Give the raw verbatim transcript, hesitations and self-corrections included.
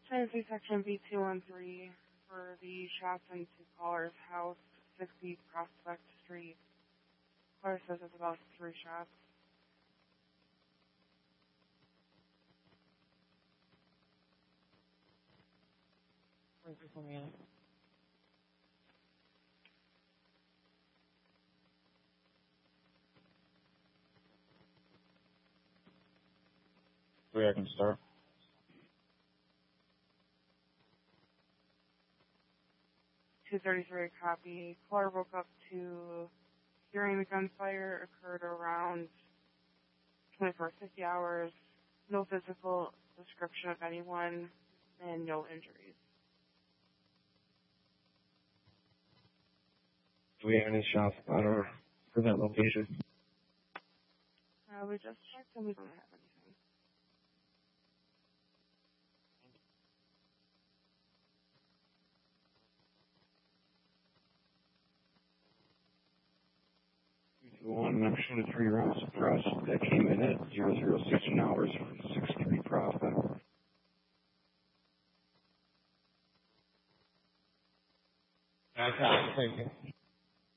Tennessee Section B two one three for the shots into caller's house, sixty Prospect Street. Caller says it's about three shots. Three, I can start. two thirty-three copy. Caller woke up to hearing the gunfire, occurred around twenty-four fifty hours. No physical description of anyone, and no injuries. Do we have any shots that are for that location? Uh, we just checked and we don't have anything. One, I'm shooting three rounds of press that came in at zero zero sixteen hours for six three Prospect. Okay, thank you.